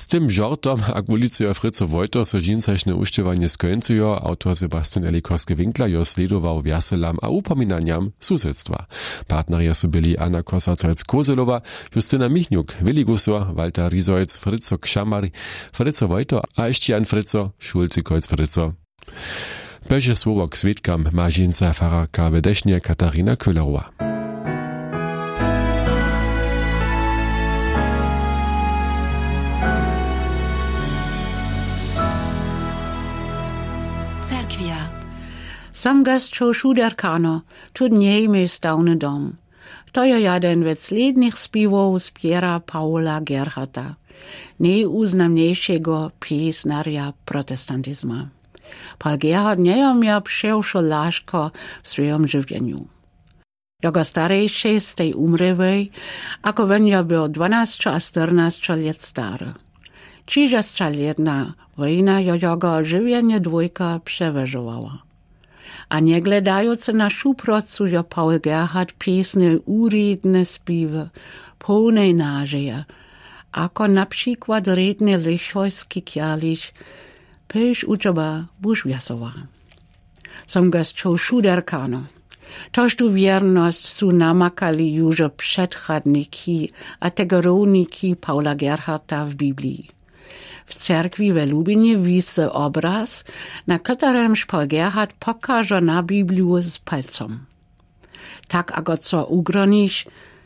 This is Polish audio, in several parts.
tym żartom, jak ulicujo Frico Wojto, so dżinsaśne uštěwanie skońcujo, autor Sebastian Elikowski-Winkler jo sledował wjaselam a upominaniam susedstwa. Partnerje su byli Anna Kosacoc-Kozelowa, Justyna Michniuk, Willi Gusor, Walter Rizoic, Frico Kšamar, Frico Wojto a ještě Jan Frico, Šulci-Kolc Frico. Beže słowo k svědkam ma dżinsa fararka w Dešnie Katarina Köhlerowa. Sam gastšo šuderkano, tud njejme stavny dom. To je jeden ve slednych spiwów z Piera Paula Gerharta, nejuznamniejszego piesnarja protestantyzma. Paul Gerhard nie miał przewszo láško w swoim żywieniu. Jego starejszy z tej umrywej, ako wenia był 12 a 14 lat stary. 30-letna wojna jego żywienie dwójka przewyżowała. A nie gledający na szuprocu jo Paul Gerhard piesne uredne spiwy, pełnej nadzieje, ako na przykład redny lichojski kierlich, pysz uczoba buszwiasowa. Som gastšo šuderkano. Toż tu wierność su namakali już przedchadniki a tegoroniki Paula Gerharta w Biblii. W cerkwi w Lubinie wisi obraz, na którym Paul Gerhard pokaże na Bibliu z palcem. Tak ako co ugronisz,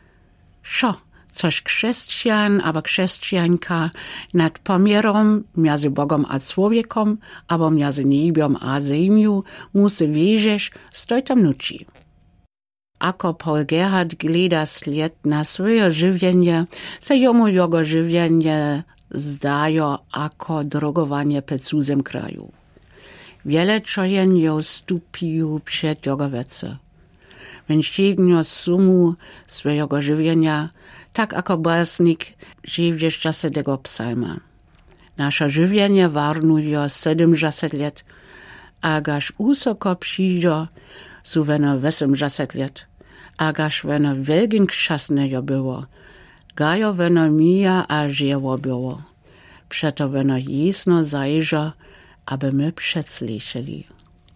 coś chrześcijan albo chrześcijanka nad pomierom między Bogom a człowiekom, albo między niebem a ziemią musi wiedzieć, stoi tam nuci. Ako Paul Gerhard gleda sled na swoje żywienie, se jemu jego żywienie zdajo ako drogowanie po cudzym kraju. Wiele czojenio stupiją przed jego wece. Wenn ścignie sumu swojego żywienia, tak ako básnik żywdziesz czasy tego psalma. Nasze żywienie warnuje 70 lat, a gaż usoko przyjdzie, su weno 80 lat, a gaż weno wielkim czasne było, gajo weno mija a żyło było. Przeto weno jasno zajrze, aby my przedsłyszeli.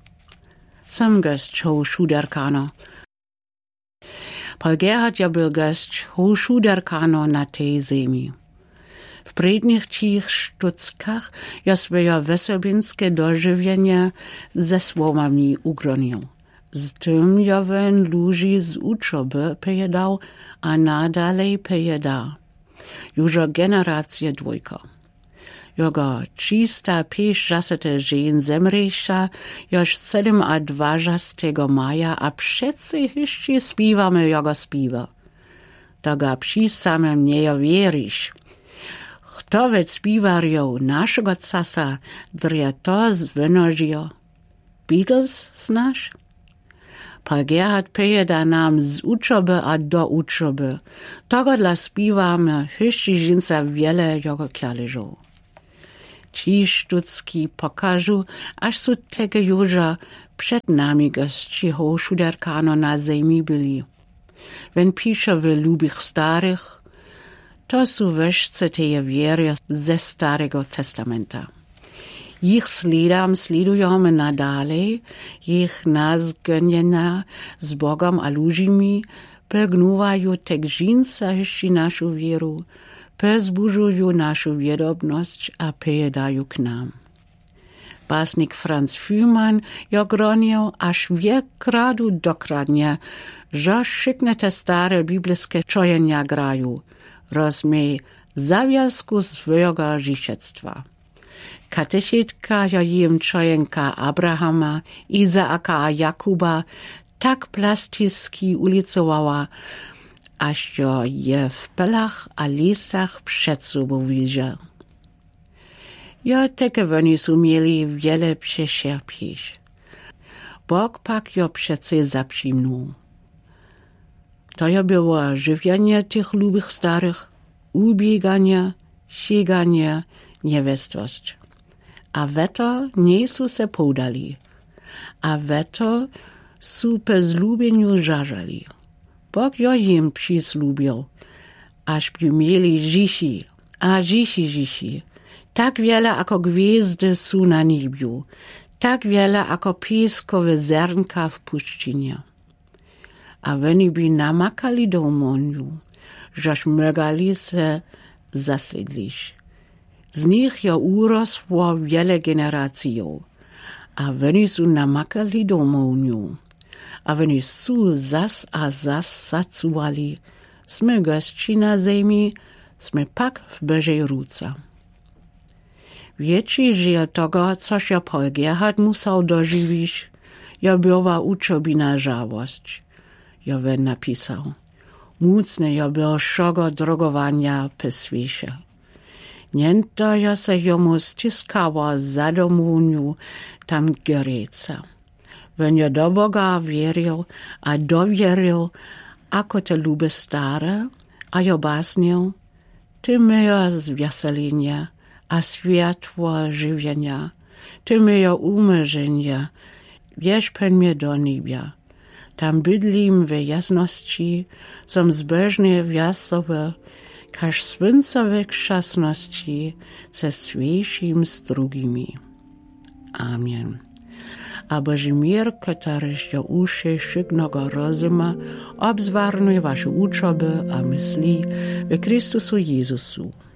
Sam gastšo šuderkano. Paul Gerhard ja byl gastšo šuderkano na tej zemi. W prednych cich sztuckach ja swoje wesobinskie dożywienie ze słowami ugronił. Z tym ja wen ludzi z uczoby pojedał, a nadalej pojeda. Już generacje dwójka. Jego 350 żen zemrejsza już 27 maja, a přece jeszcze śpiewamy jego śpiewy. Tego przy samym nie wierzysz. Kto ve śpiewarjów naszego casa drje to zwynożył? Beatles znasz? Paul Gerhard pojeda nam z uczoby a do uczoby. Tego dla śpiewamy jeszcze dżinsa wiele jego kierliżów. Ci sztucki pokażu, aż su tego już przed nami gastšo šuderkano na zemi byli. Wenn pisze w lubich starych, to su weszce teje wiery ze Starego Testamenta. Ich sledujemy nadalej, ich nazgonienia z Bogom a ludźmi pognuwają tak dżinsa jeszcze naszą wieru, pozbužujú našu vědobnosť a pojedajú k nám. Básnik Franz Fühmann jo gronil až viekradu dokradne, že všechny te staré biblické čojenia grajú, rozmej zaviazku svojego žičectva. Katechetka jo jim čojenka Abrahama, Izaaka a Jakuba tak plasticky ulicowała, aż jo je w pelach a lisach przed sobą widział. Jo teke oni su mieli wiele przecierpieć. Bóg pak jo przece zaprzymnął. To jo było żywienie tych lubych starych, ubieganie, sieganie, niewestwość. A weto nie su se podali. A weto su po zlubieniu żarzali. Bóg jo jim przysłubił, aż by mieli życi, a życi, Tak wiele ako gwiezdy są na niebiu, tak wiele ako pieskowe zernka w puszczynie. A oni by namakali do umoniu, żeż mogali se zasiedlić. Z nich je urosło wiele generacjów, a oni są namakali do umoniu. A oni są zas a zas zacuvali, sme gości na zemi, sme pak w Bożej ruce. Wieci żyje tego, coż ja Paul Gerhard musał dożywić, ja była uczobina żałość. Ja wen napisał. Mocne ja był szogo drogowania po świecie. Niento ja se jomu stiskała za domuniu tam gereca. Wen ja do Boga wierzył a dowierzył, ako te luby stare, a ja basnił, ty myja zwiaselenia, a światło żywienia, ty myja umerzenia, wierz pen mnie do niebia. Tam bydlim w jasności, som zbożnie wiasowe, każ słońcowe krzasności ze świejszym z drugimi. Amen. A Boży mir, któryś do uszy szygnego rozuma, obzwarnuje wasze uczoby a myśli w Chrystusu Jezusu.